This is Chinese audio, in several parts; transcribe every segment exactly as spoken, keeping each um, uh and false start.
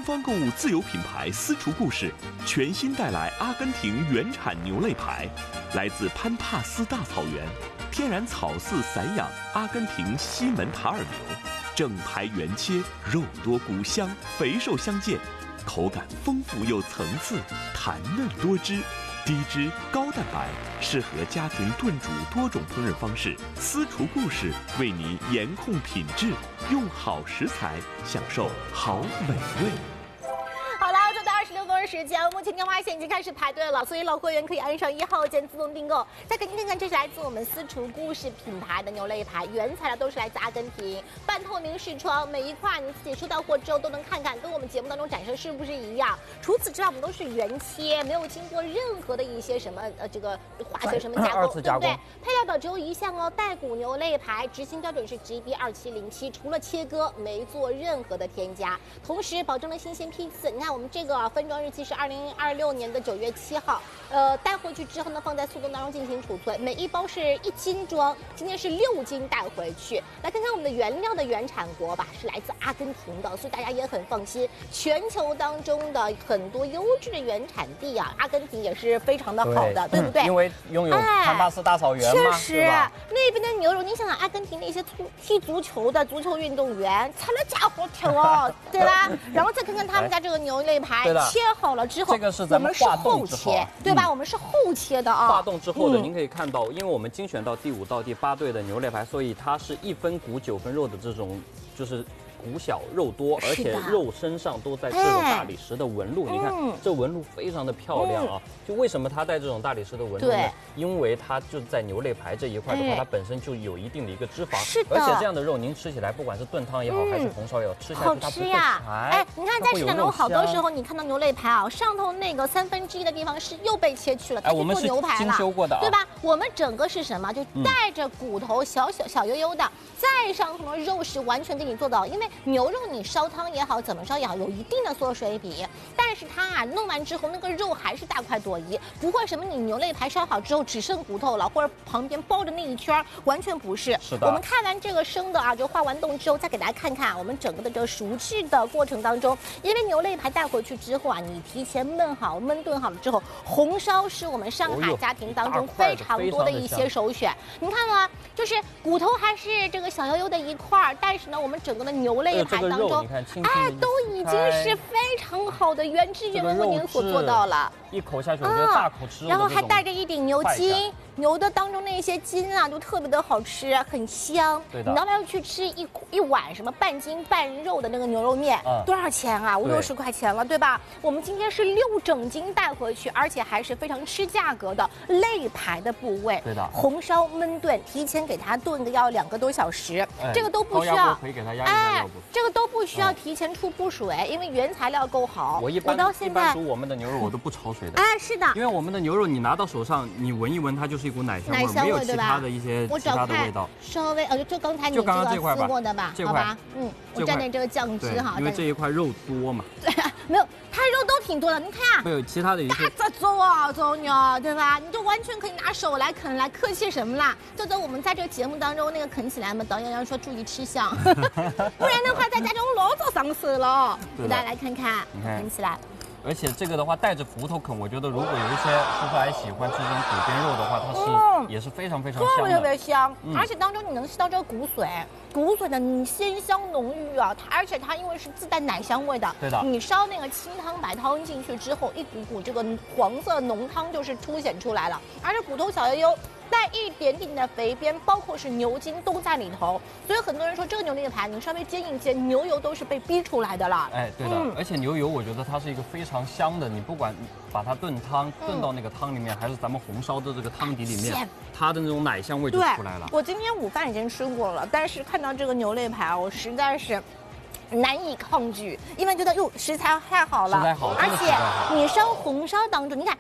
方购物自有品牌私厨故事全新带来阿根廷原产牛肋排，来自潘帕斯大草原，天然草饲散养阿根廷西门塔尔牛，正排原切，肉多骨香，肥瘦相间，口感丰富又层次，弹嫩多汁。低脂高蛋白，适合家庭炖煮多种烹饪方式。私厨故事为你严控品质，用好食材享受好美味。 好了，就到二十六分时间，目前电话线已经开始排队了，所以老会员可以按上一号键自动订购。再给您看看，这是来自我们私厨故事品牌的牛肋排，原材料都是来自阿根廷，半透明视窗，每一块你自己收到货之后都能看看，跟我们节目当中展示是不是一样。除此之外，我们都是原切，没有经过任何的一些什么呃这个化学什么加工，对不对？配料表只有一项哦，带骨牛肋排，执行标准是 G B 二七零七，除了切割没做任何的添加，同时保证了新鲜批次。你看我们这个、啊、分装日期是二零二六年的九月七号，呃，带回去之后呢，放在速冻当中进行储存。每一包是一斤装，今天是六斤带回去。来看看我们的原料的原产国吧，是来自阿根廷的，所以大家也很放心。全球当中的很多优质的原产地啊，阿根廷也是非常的好的， 对, 对不对？ 因为拥有潘帕斯大草原嘛， 确实，那边的牛肉，你想想，阿根廷那些踢足球的足球运动员，擦了家伙头哦，对吧？然后再看看他们家这个牛肋排，切好了之后， 这个是咱们化冻之后， 对吧？我们是后切的啊。 化冻之后的，您可以看到，因为我们精选到第五到第八队的牛肋排，所以它是一分骨九分肉的这种，就是。骨小肉多，而且肉身上都在这种大理石的纹路。你看这纹路非常的漂亮啊！就为什么它带这种大理石的纹路呢？因为它就在牛肋排这一块的话，它本身就有一定的一个脂肪，而且这样的肉您吃起来，不管是炖汤也好，还是红烧也好，吃下去它不会柴。 哎，你看在市场中好多时候你看到牛肋排啊，上头那个三分之一的地方是又被切去了，它去做牛排了， 精修过的， 对吧？我们整个是什么？就带着骨头小小小悠悠的，再上头的肉是完全给你做到，因为牛肉你烧汤也好，怎么烧也好，有一定的缩水比，但是它啊弄完之后，那个肉还是大快朵颐，不会什么你牛肋排烧好之后只剩骨头了，或者旁边包着那一圈，完全不是。 是的。 我们看完这个生的啊，就化完冻之后，再给大家看看我们整个的这个熟制的过程当中，因为牛肋排带回去之后啊，你提前焖好、焖炖好了之后，红烧是我们上海家庭当中非常多的一些首选。你看啊，就是骨头还是这个小悠悠的一块，但是呢，我们整个的牛肋排当中，哎，都已经是非常好的原汁原味为您所做到了。 一口下去，我觉得大口吃。 然后还带着一顶牛筋，牛的当中那些筋啊，就特别的好吃，很香。 对的。 你要不要去吃一一碗什么半斤半肉的那个牛肉面？嗯、多少钱啊？五六十块钱了，对吧？我们今天是六整斤带回去，而且还是非常吃价格的肋排的部位。 对的。 红烧焖炖，提前给它炖个要两个多小时， 哎、 这个都不需要。 可以给它压一下肉。 这个都不需要提前出补水，因为原材料够好。 我一般我到现在一般煮我们的牛肉我都不焯水的。 哎，是的。 因为我们的牛肉你拿到手上，你闻一闻，它就是一股奶香味，没有其他的一些其他的味道。 稍微呃，就刚才你这个撕过的吧，好吧，嗯，我蘸点这个酱汁哈， 因为这一块肉多嘛。 对，没有，它肉都挺多的，你看。 没有其他的一些。 大着走啊，走牛，对吧？你就完全可以拿手来啃，来客气什么啦？就等我们在这个节目当中那个啃起来嘛，导演要说注意吃相，不然的话在家中老早上手了。给大家来看看，啃起来。 而且这个的话带着骨头啃，我觉得如果有一些叔叔还喜欢吃这种骨边肉的话，它是、嗯、也是非常非常香的， 特别香、嗯，而且当中你能吃到这个骨髓，骨髓的鲜香浓郁啊，它而且它因为是自带奶香味的， 对的， 你烧那个清汤白汤进去之后，一股股这个黄色浓汤就是凸显出来了，而且骨头小悠悠。带一点点的肥边，包括是牛筋都在里头，所以很多人说这个牛肋排你稍微煎一煎，牛油都是被逼出来的了。 哎，对的、嗯，而且牛油我觉得它是一个非常香的，你不管把它炖汤炖到那个汤里面，嗯、还是咱们红烧的这个汤底里面，它的那种奶香味就出来了。 我今天午饭已经吃过了，但是看到这个牛肋排，我实在是。难以抗拒，因为觉得哟食材太好了， 食材好， 而且你烧红烧当中，你看咖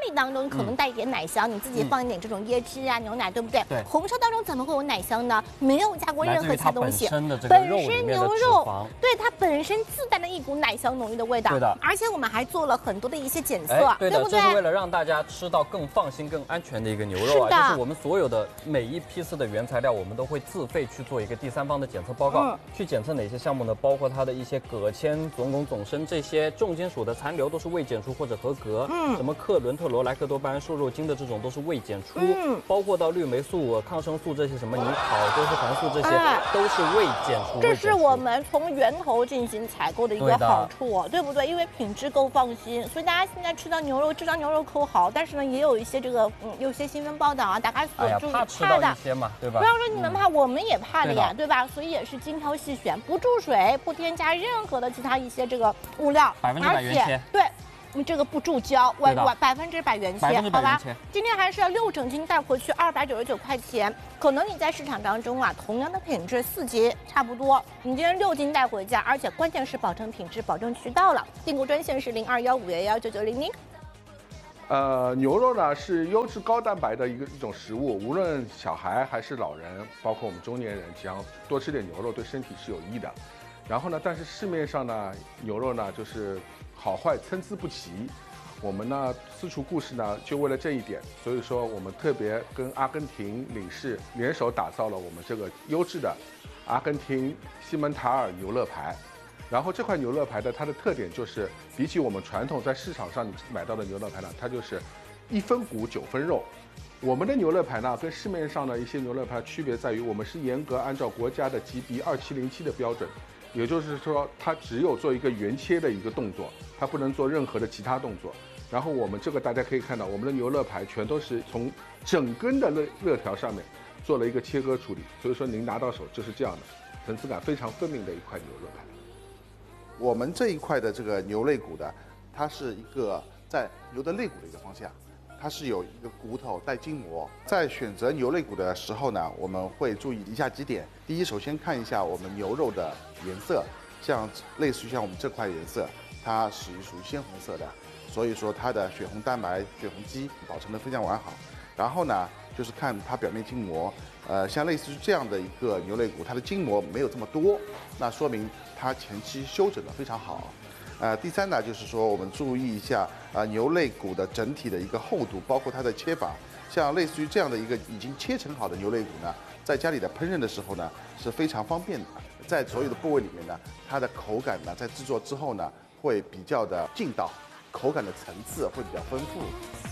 米当中可能带一点奶香，你自己放一点这种椰汁啊、牛奶，对不对？ 对。 红烧当中怎么会有奶香呢？没有加过任何其他东西， 本身的这个肉里面的脂肪， 对它本身自带的一股奶香浓郁的味道。 对的。 而且我们还做了很多的一些检测， 对的， 不对？ 这是为了让大家吃到更放心、更安全的一个牛肉啊。就是我们所有的每一批次的原材料，我们都会自费去做一个第三方的检测报告，嗯、去检测哪些项目呢？包括它的一些铬铅、总汞、总砷这些重金属的残留都是未检出或者合格。嗯。什么克伦特罗莱克多巴胺、瘦肉精的这种都是未检出。嗯。包括到氯霉素、抗生素这些什么尼考、多氏环素这些、哎、都是未检出。 这是我们从源头进行采购的一个好处， 对, 对不对？因为品质够放心，所以大家现在吃到牛肉，这张牛肉口好，但是呢，也有一些这个嗯，有些新闻报道啊，大家所就怕吃到一些嘛，对吧？ 不要说你们怕，嗯、我们也怕的呀，对, 对吧？所以也是精挑细选，不注水，不添加任何的其他一些这个物料， 百分之百原切， 对。你这个不注胶，完完百分之百原切，好吧？今天还是要六整斤带回去，二百九十九块钱。可能你在市场当中啊，同样的品质，四级差不多。你今天六斤带回家，而且关键是保证品质，保证渠道了。订购专线是零二幺五幺幺九九零零。 呃，牛肉呢是优质高蛋白的一个一种食物，无论小孩还是老人，包括我们中年人，只要多吃点牛肉，对身体是有益的。然后呢，但是市面上呢，牛肉呢就是好坏参差不齐。我们呢，私厨故事呢，就为了这一点，所以说我们特别跟阿根廷领事联手打造了我们这个优质的阿根廷西门塔尔牛肋排。然后这块牛肋排的它的特点就是，比起我们传统在市场上你买到的牛肋排呢，它就是一分骨九分肉。我们的牛肋排呢，跟市面上的一些牛肋排区别在于，我们是严格按照国家的 G B 二七零七的标准。也就是说，它只有做一个原切的一个动作，它不能做任何的其他动作。然后我们这个大家可以看到，我们的牛肋排全都是从整根的肋肋条上面做了一个切割处理，所以说您拿到手就是这样的，层次感非常分明的一块牛肋排。 我们这一块的这个牛肋骨的，它是一个在牛的肋骨的一个方向。它是有一个骨头带筋膜，在选择牛肋骨的时候呢，我们会注意以下几点。第一，首先看一下我们牛肉的颜色，像类似于像我们这块颜色，它是属于鲜红色的，所以说它的血红蛋白、血红肌保存得非常完好。然后呢，就是看它表面筋膜，呃，像类似于这样的一个牛肋骨，它的筋膜没有这么多，那说明它前期休整得非常好。呃，第三呢，就是说我们注意一下啊、呃、牛肋骨的整体的一个厚度，包括它的切法，像类似于这样的一个已经切成好的牛肋骨呢，在家里的烹饪的时候呢是非常方便的，在所有的部位里面呢，它的口感呢在制作之后呢会比较的劲道，口感的层次会比较丰富。